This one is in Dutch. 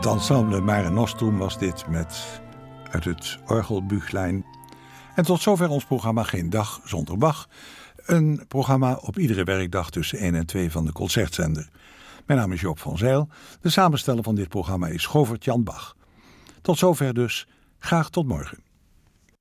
Het ensemble Mare Nostrum was dit met uit het orgelbüchlein. En tot zover ons programma Geen Dag Zonder Bach. Een programma op iedere werkdag tussen 1 en 2 van de Concertzender. Mijn naam is Joop van Zijl. De samensteller van dit programma is Govert Jan Bach. Tot zover dus. Graag tot morgen.